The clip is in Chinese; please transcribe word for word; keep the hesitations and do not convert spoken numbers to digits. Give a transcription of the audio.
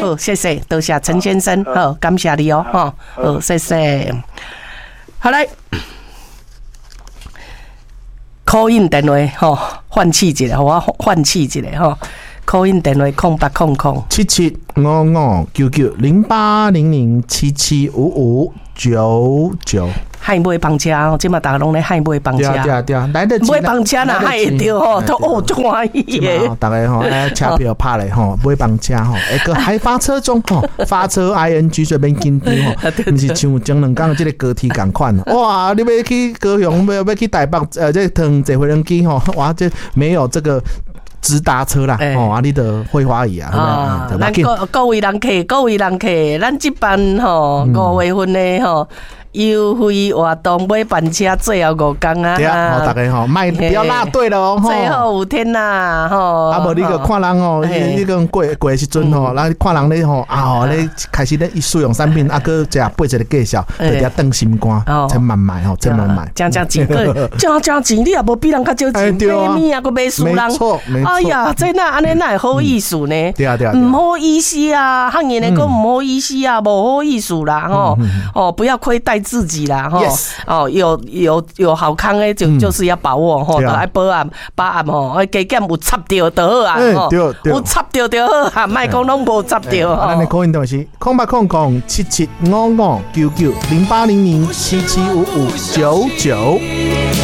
好，谢谢，多谢陈先生，好，感谢你哦，哈，好，谢谢。好来。call in 电话吼，换气一下，我换气一下吼。call in 电话空八空空七七五五九九零八零零七七五五九九。 海买房车哦，即马大家拢咧海买房车。 对啊对啊，来得及。 买房车哪海会着吼，都哦足欢喜的。 大家吼，哎，车票拍咧吼，买房车吼，哎个还发车中吼，发车 I N G 随便紧张吼，毋是像前两工即个高铁共款。哇，你要去高雄，要要去台北，呃，这腾坐飞机吼，哇，这没有这个。直达车啦，哦，啊，你的会花椅啊， 啊，咱各各位人客，各位人客，咱这班吼五月份的吼优惠活动买班车最后五天啊， 对啊，大家吼，卖不要落队了哦， 最后五天呐，吼， 啊，无你个看人吼，你个过过时阵吼，咱看人咧吼，啊吼，咧开始咧使用产品，啊个食八一个介绍，就伫等心肝，千万买吼，千万买， 讲讲钱个，讲讲钱，你也无比人较少钱，买米啊，个买输人， 没错，没错。 哎呀，这那安尼那会好意思呢？ 对啊对啊， 唔好意思啊，汉人的讲唔好意思啊，无好意思啦，吼哦，不要亏待自己啦，吼哦，有有有好康的就就是要把握吼，来保安保安吼，加减有插掉就好啊，吼，有插掉就好啊，莫讲拢无插掉。 咱的口音东西，空八空空七七五五九九零八零零七七五五九九。